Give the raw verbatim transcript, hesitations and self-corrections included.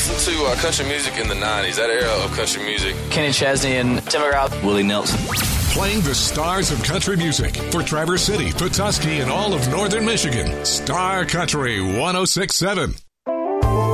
listened to uh, country music in the nineties, that era of country music. Kenny Chesney and Tim McGraw. Willie Nelson. Playing the stars of country music for Traverse City, Petoskey, and all of northern Michigan. Star Country one oh six point seven.